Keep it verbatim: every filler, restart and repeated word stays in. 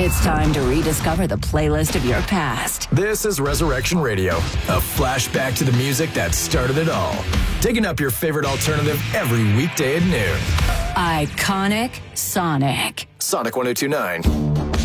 It's time to rediscover the playlist of your past. This is Resurrection Radio, a flashback to the music that started it all. Digging up your favorite alternative every weekday at noon. Iconic Sonic. Sonic one oh two nine.